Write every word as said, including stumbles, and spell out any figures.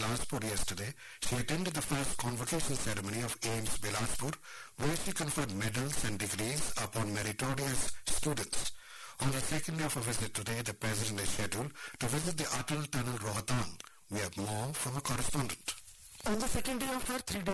Bilaspur yesterday, she attended the first convocation ceremony of AIIMS Bilaspur, where she conferred medals and degrees upon meritorious students. On the second day of her visit today, the President is scheduled to visit the Atal Tunnel Rohtang. We have more from a correspondent. On the second day of her three-day